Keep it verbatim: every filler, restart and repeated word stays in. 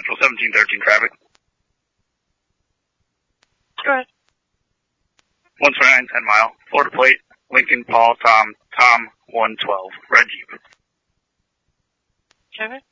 Central, seventeen thirteen traffic. Go ahead. one twenty-nine, ten mile, Florida plate, Lincoln, Paul, Tom, Tom, one twelve, red Jeep. Kevin?